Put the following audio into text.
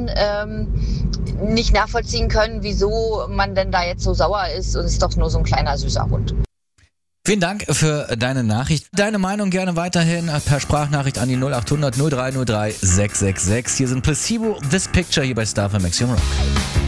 nicht nachvollziehen können, wieso man denn da jetzt so sauer ist und es ist doch nur so ein kleiner süßer Hund. Vielen Dank für deine Nachricht. Deine Meinung gerne weiterhin per Sprachnachricht an die 0800 0303 666. Hier sind Placebo, This Picture hier bei Star für Maxium Rock.